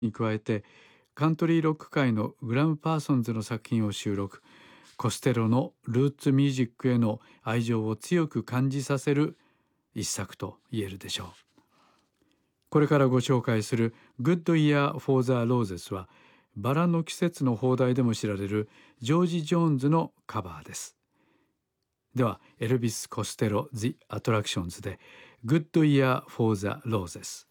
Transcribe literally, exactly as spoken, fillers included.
に加えてカントリーロック界のグラム・パーソンズの作品を収録。コステロのルーツミュージックへの愛情を強く感じさせる一作と言えるでしょう。これからご紹介する Good Year for the Roses はバラの季節の放題でも知られるジョージ・ジョーンズのカバーです。ではエルビス・コステロ The Attractions で Good Year for the Roses。